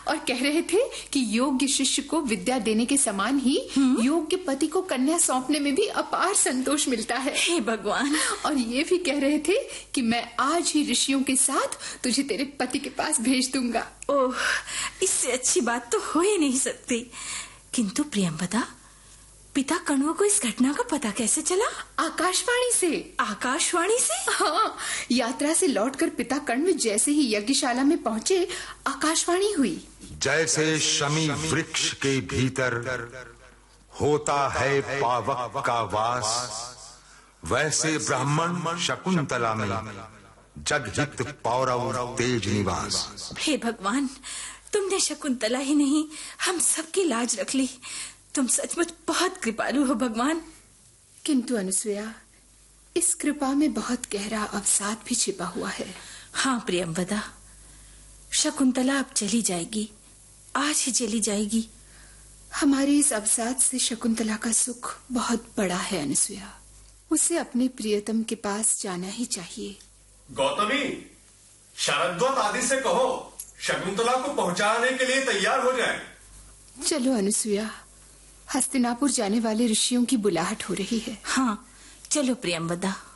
और कह रहे थे कि योग्य शिष्य को विद्या देने के समान ही योग्य पति को कन्या सौंपने में भी अपार संतोष मिलता है। हे भगवान! और ये भी कह रहे थे कि मैं आज ही ऋषियों के साथ तुझे तेरे पति के पास भेज दूंगा। ओह, इससे अच्छी बात तो हो ही नहीं सकती। किंतु प्रियंवदा, पिता कण्व को इस घटना का पता कैसे चला? आकाशवाणी से। आकाशवाणी से? हाँ, यात्रा से लौटकर पिता कण्व जैसे ही यज्ञशाला में पहुंचे, आकाशवाणी हुई। जैसे शमी वृक्ष के भीतर होता है पावक का वास, वैसे ब्राह्मण शकुंतला में जगहित पौरव तेज निवास। हे भगवान, तुमने शकुंतला ही नहीं हम सबकी लाज रख ली। तुम सचमुच बहुत कृपालु हो भगवान। किंतु अनुसुया, इस कृपा में बहुत गहरा अवसाद भी छिपा हुआ है। हाँ प्रियंवदा, शकुंतला अब चली जाएगी, आज ही चली जाएगी। हमारे इस अवसाद से शकुंतला का सुख बहुत बड़ा है अनुसुया। उसे अपने प्रियतम के पास जाना ही चाहिए। गौतमी, शरद्वत आदि से कहो शकुंतला को पहुंचाने के लिए तैयार हो जाए। चलो अनुसुया, हस्तिनापुर जाने वाले ऋषियों की बुलाहट हो रही है। हाँ, चलो प्रियंवदा।